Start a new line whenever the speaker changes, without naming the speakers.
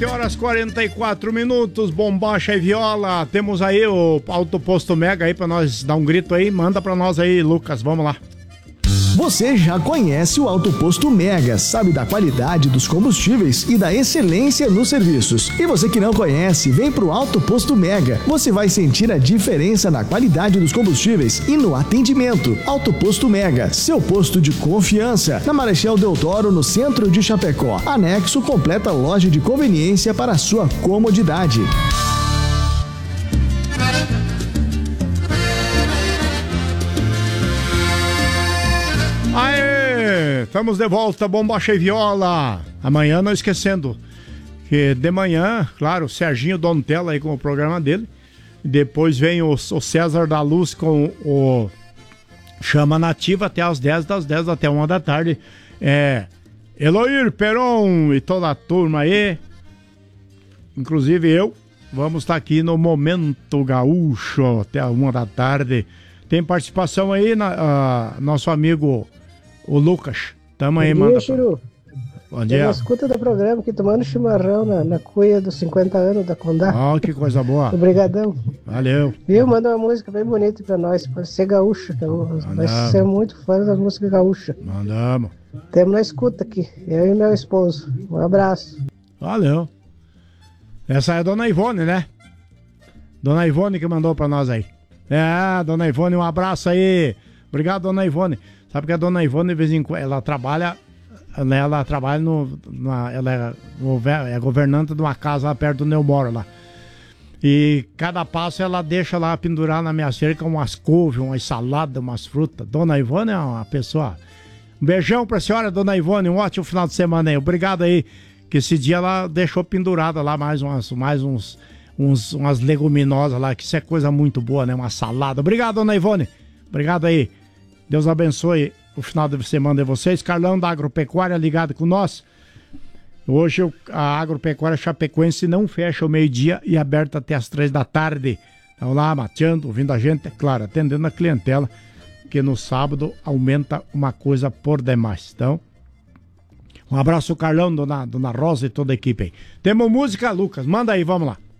horas 44 minutos, bombacha e viola. Temos aí o Alto Posto Mega aí pra nós dar um grito aí. Manda pra nós aí, Lucas, vamos lá.
Você já conhece o Alto Posto Mega, sabe da qualidade dos combustíveis e da excelência nos serviços. E você que não conhece, vem pro Alto Posto Mega. Você vai sentir a diferença na qualidade dos combustíveis e no atendimento. Alto Posto Mega, seu posto de confiança. Na Marechal Deodoro, no centro de Chapecó. Anexo completa loja de conveniência para a sua comodidade.
Aê, estamos de volta, bombacha e viola. Amanhã, não esquecendo que de manhã, claro, o Serginho Donatella aí com o programa dele. Depois vem o César da Luz com o Chama Nativa até as 10, das 10 até 1 da tarde. Eloir Peron e toda a turma aí, inclusive eu, vamos estar aqui no Momento Gaúcho até 1 da tarde. Tem participação aí, nosso amigo o Lucas. Tamo aí, mano.
Bom dia, Chiru.
Bom dia.
Eu escuta do programa aqui, tomando chimarrão na cuia dos 50 anos da Condá.
Ó, que coisa boa.
Obrigadão.
Valeu.
Viu? Manda uma música bem bonita pra nós, pra ser gaúcha. Nós somos muito fãs da música gaúcha.
Mandamos.
Temos na escuta aqui, eu e meu esposo. Um abraço.
Valeu. Essa é a Dona Ivone, né? Dona Ivone que mandou pra nós aí. Dona Ivone, um abraço aí. Obrigado, Dona Ivone. Sabe que a Dona Ivone, de vez em quando, ela trabalha ela é governanta de uma casa lá perto do onde eu moro lá. E cada passo ela deixa lá pendurar na minha cerca umas couves, umas saladas, umas frutas. Dona Ivone é uma pessoa... Um beijão pra senhora, Dona Ivone, um ótimo final de semana aí. Obrigado aí, que esse dia ela deixou pendurada lá umas leguminosas lá, que isso é coisa muito boa, né? Uma salada. Obrigado, Dona Ivone. Obrigado aí. Deus abençoe o final de semana de vocês. Carlão da Agropecuária ligado com nós. Hoje a Agropecuária Chapecoense não fecha ao meio-dia e aberta até as 3 da tarde. Estão lá mateando, ouvindo a gente, é claro, atendendo a clientela, que no sábado aumenta uma coisa por demais. Então, um abraço, Carlão, Dona Rosa e toda a equipe aí. Temos música, Lucas? Manda aí, vamos lá.